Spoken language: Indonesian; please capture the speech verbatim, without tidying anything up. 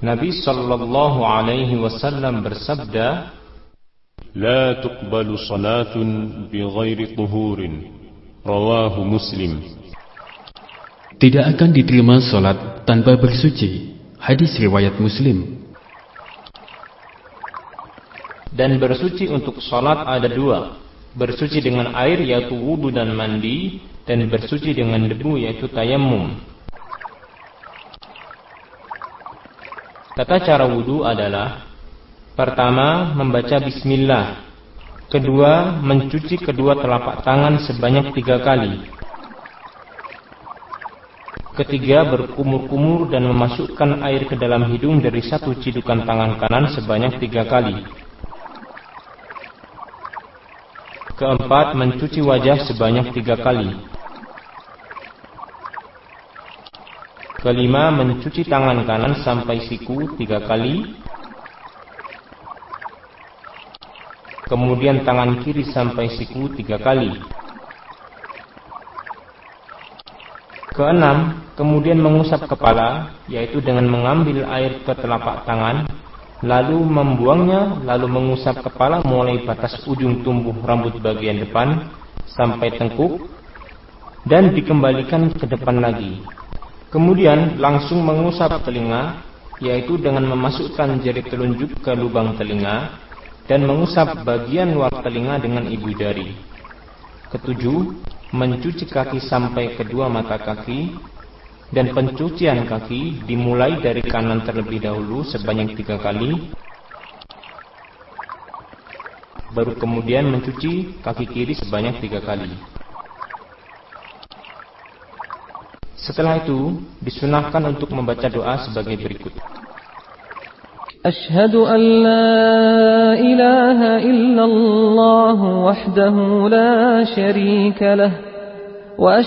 Nabi sallallahu alaihi wasallam bersabda, "La tuqbalu salatun bighairi tuhurin." Rawahu Muslim. Tidak akan diterima salat tanpa bersuci. Hadis riwayat Muslim. Dan bersuci untuk salat ada dua, bersuci dengan air yaitu wudu dan mandi, dan bersuci dengan debu yaitu tayammum. Tata cara wudu adalah: pertama, membaca bismillah. Kedua, mencuci kedua telapak tangan sebanyak tiga kali. Ketiga, berkumur-kumur dan memasukkan air ke dalam hidung dari satu cidukan tangan kanan sebanyak tiga kali. Keempat, mencuci wajah sebanyak tiga kali. Kelima, mencuci tangan kanan sampai siku tiga kali. Kemudian tangan kiri sampai siku tiga kali. Keenam, kemudian mengusap kepala, yaitu dengan mengambil air ke telapak tangan, lalu membuangnya, lalu mengusap kepala mulai batas ujung tumbuh rambut bagian depan sampai tengkuk, dan dikembalikan ke depan lagi. Kemudian langsung mengusap telinga, yaitu dengan memasukkan jari telunjuk ke lubang telinga dan mengusap bagian luar telinga dengan ibu jari. Ketujuh, mencuci kaki sampai kedua mata kaki, dan pencucian kaki dimulai dari kanan terlebih dahulu sebanyak tiga kali, baru kemudian mencuci kaki kiri sebanyak tiga kali. Setelah itu disunahkan untuk membaca doa sebagai berikut: Ashhadu an la ilaha illallah wahdahu la syarika lah wa